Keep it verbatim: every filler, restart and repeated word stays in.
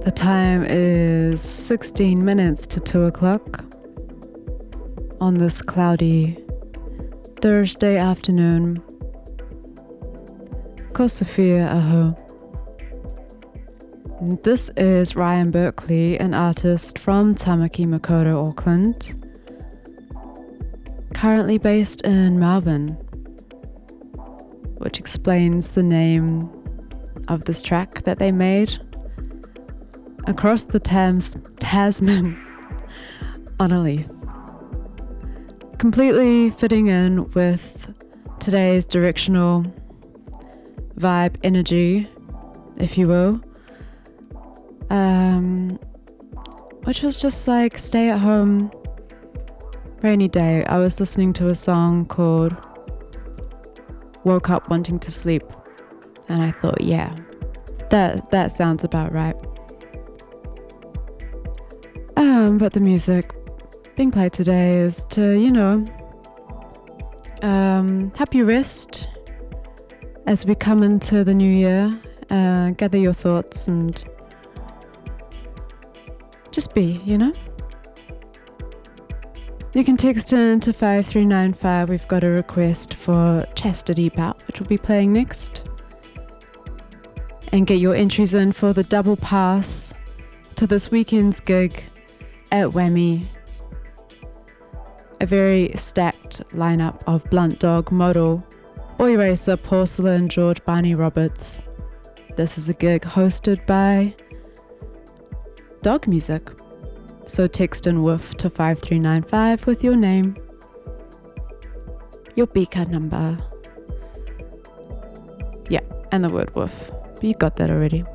The time is sixteen minutes to two o'clock on this cloudy Thursday afternoon. Ko Sophia aho. This is Ryan Berkeley, an artist from Tamaki Makaurau, Auckland, currently based in Melbourne, which explains the name of this track that they made across the Thames, Tasman on a leaf. Completely fitting in with today's directional vibe energy, if you will, um, which was just like stay at home, rainy day. I was listening to a song called Woke Up Wanting to Sleep, and I thought, yeah, that that sounds about right. Um, but the music being played today is to, you know, um, happy rest as we come into the new year. Uh, gather your thoughts and just be, you know. You can text in to five three nine five. We've got a request for Chastity Bout, which we'll be playing next. And get your entries in for the double pass to this weekend's gig at Whammy. A very stacked lineup of Blunt Dog, Model, Boy Racer, Porcelain, George Barney Roberts. This is a gig hosted by Dog Music. So text in woof to five three nine five with your name, your B card number, yeah, and the word woof. But you got that already.